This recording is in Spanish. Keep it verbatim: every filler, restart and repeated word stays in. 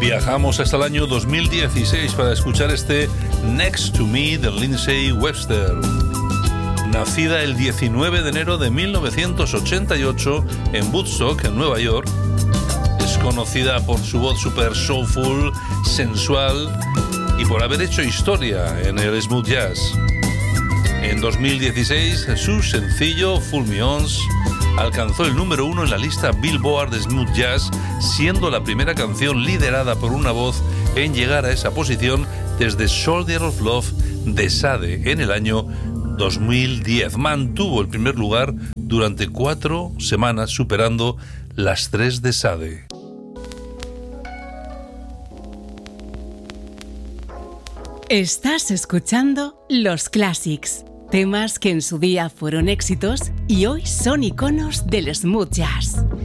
Viajamos hasta el año dos mil dieciséis para escuchar este Next to Me de Lindsay Webster. Nacida el diecinueve de enero de mil novecientos ochenta y ocho en Woodstock, en Nueva York, es conocida por su voz super soulful, sensual y por haber hecho historia en el smooth jazz. En dos mil dieciséis, su sencillo Fool Me Once alcanzó el número uno en la lista Billboard de Smooth Jazz, siendo la primera canción liderada por una voz en llegar a esa posición desde Soldier of Love de Sade en el año dos mil diez. Mantuvo el primer lugar durante cuatro semanas, superando las tres de Sade. Estás escuchando Los Classics, temas que en su día fueron éxitos y hoy son iconos del smooth jazz.